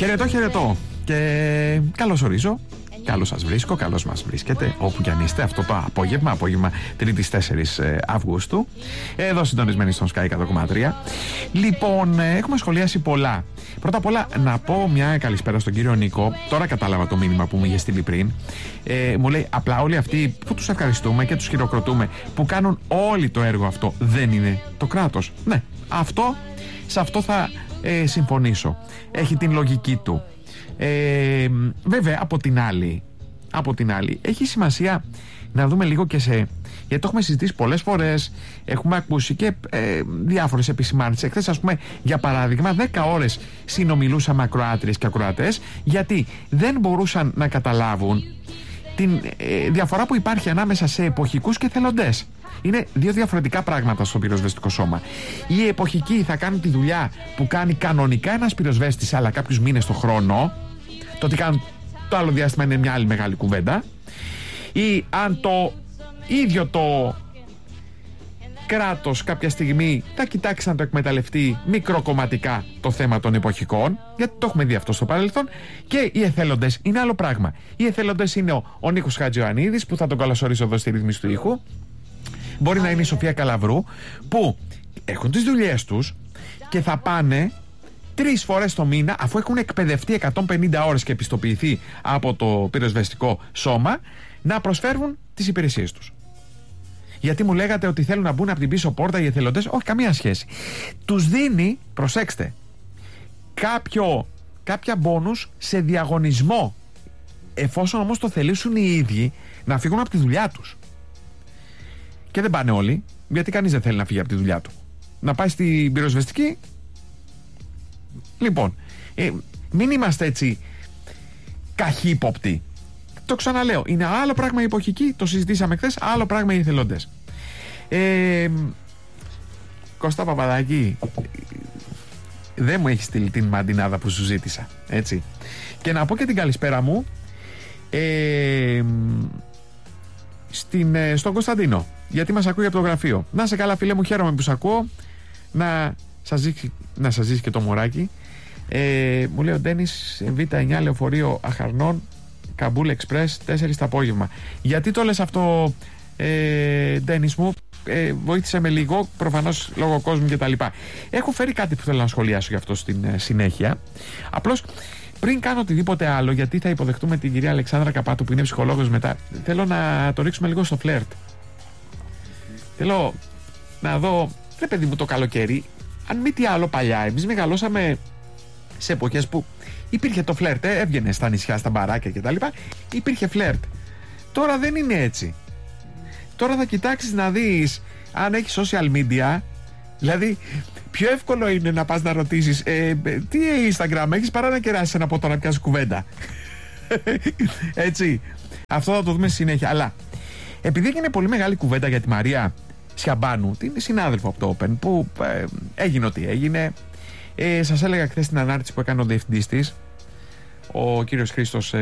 Χαιρετώ και καλώς ορίζω. Καλώς σας βρίσκω, καλώς μας βρίσκετε όπου κι αν είστε αυτό το απόγευμα Τρίτης 4 Αυγούστου, εδώ συντονισμένοι στον Sky 100,3. Λοιπόν, έχουμε σχολιάσει πολλά. Πρώτα απ' όλα να πω μια καλησπέρα στον κύριο Νίκο. Τώρα κατάλαβα το μήνυμα που μου είχε στείλει πριν. Μου λέει απλά όλοι αυτοί που τους ευχαριστούμε και τους χειροκροτούμε, που κάνουν όλο το έργο αυτό, δεν είναι το κράτος? Ναι, σε αυτό θα συμφωνήσω. Έχει την λογική του. Βέβαια από την άλλη έχει σημασία να δούμε λίγο και γιατί το έχουμε συζητήσει πολλές φορές, έχουμε ακούσει και διάφορες επισημάνσεις. Εχθές, ας πούμε, για παράδειγμα 10 ώρες συνομιλούσαμε ακροάτριες και ακροατές, γιατί δεν μπορούσαν να καταλάβουν την διαφορά που υπάρχει ανάμεσα σε εποχικούς και εθελοντές. Είναι δύο διαφορετικά πράγματα στο πυροσβεστικό σώμα. Οι εποχικοί θα κάνουν τη δουλειά που κάνει κανονικά ένας πυροσβέστης, αλλά κάποιους μήνες το χρόνο. Το τι κάνουν το άλλο διάστημα είναι μια άλλη μεγάλη κουβέντα. Ή αν το ίδιο το κράτος κάποια στιγμή θα κοιτάξει να το εκμεταλλευτεί μικροκομματικά το θέμα των εποχικών, γιατί το έχουμε δει αυτό στο παρελθόν. Και οι εθελοντές είναι άλλο πράγμα. Οι εθελοντές είναι ο Νίκος Χατζιωαννίδης, που θα τον καλωσορίσω εδώ στη ρύθμιση του ήχου. Μπορεί να είναι η Σοφία Καλαβρού, που έχουν τις δουλειές τους και θα πάνε 3 φορές το μήνα, αφού έχουν εκπαιδευτεί 150 ώρες και επιστοποιηθεί από το πυροσβεστικό σώμα, να προσφέρουν τις υπηρεσίες τους. Γιατί μου λέγατε ότι θέλουν να μπουν από την πίσω πόρτα οι εθελοντές? Όχι, καμία σχέση. Τους δίνει, προσέξτε, κάποια μπόνους σε διαγωνισμό, εφόσον όμως το θελήσουν οι ίδιοι να φύγουν από τη δουλειά τους. Και δεν πάνε όλοι, γιατί κανείς δεν θέλει να φύγει από τη δουλειά του. Να πάει στην πυροσβεστική. Λοιπόν, μην είμαστε έτσι καχύποπτοι. Το ξαναλέω, είναι άλλο πράγμα η εποχική, το συζητήσαμε χθες, άλλο πράγμα οι εθελοντές. Κώστα Παπαδάκη, δεν μου έχει στείλει την μαντινάδα που σου ζήτησα, έτσι. Και να πω και την καλησπέρα μου στον Κωνσταντίνο, γιατί μας ακούει από το γραφείο. Να σε καλά, φίλε μου, χαίρομαι που σ' ακούω. Να σας ζήσει και το μωράκι. Μου λέει ο Ντένις, Β9 λεωφορείο Αχαρνών, Καμπούλ Εξπρές, 4 το απόγευμα. Γιατί το λες αυτό, Ντένις μου? Βοήθησε με λίγο, προφανώς λόγω κόσμου και τα λοιπά. Έχω φέρει κάτι που θέλω να σχολιάσω γι' αυτό στην συνέχεια. Απλώς πριν κάνω οτιδήποτε άλλο, γιατί θα υποδεχτούμε την κυρία Αλεξάνδρα Καπάτου, που είναι ψυχολόγος μετά, θέλω να το ρίξουμε λίγο στο φλερτ. Θέλω να δω, ρε παιδί μου, το καλοκαίρι, αν μη τι άλλο παλιά, εμείς μεγαλώσαμε σε εποχές που υπήρχε το φλερτ, έβγαινε στα νησιά, στα μπαράκια κτλ. Υπήρχε φλερτ. Τώρα δεν είναι έτσι. Τώρα θα κοιτάξεις να δεις αν έχει social media. Δηλαδή, πιο εύκολο είναι να πας να ρωτήσεις τι Instagram έχεις, παρά να κεράσεις ένα ποτό να πιάσεις κουβέντα. Έτσι. Αυτό θα το δούμε στη συνέχεια. Αλλά επειδή έγινε πολύ μεγάλη κουβέντα για τη Μαρία Σιαμπάνου, την συνάδελφο από το Open, που έγινε ό,τι έγινε. Σας έλεγα χθες στην ανάρτηση που έκανε ο διευθυντής της, ο κύριος Χρήστος